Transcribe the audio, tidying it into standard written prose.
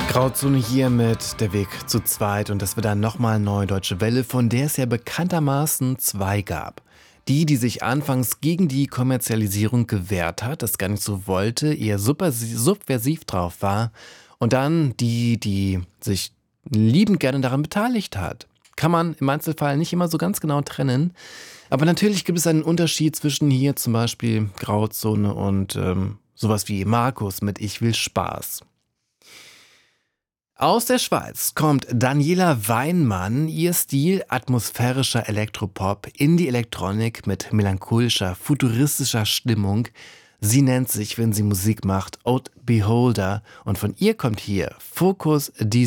Grauzone hier mit Der Weg zu zweit und das wird dann nochmal Neue Deutsche Welle, von der es ja bekanntermaßen zwei gab. Die sich anfangs gegen die Kommerzialisierung gewehrt hat, das gar nicht so wollte, eher super subversiv drauf war und dann die sich liebend gerne daran beteiligt hat. Kann man im Einzelfall nicht immer so ganz genau trennen, aber natürlich gibt es einen Unterschied zwischen hier zum Beispiel Grauzone und sowas wie Markus mit Ich will Spaß. Aus der Schweiz kommt Daniela Weinmann. Ihr Stil atmosphärischer Elektropop, Indie-Elektronik mit melancholischer, futuristischer Stimmung. Sie nennt sich, wenn sie Musik macht, Old Beholder und von ihr kommt hier Focus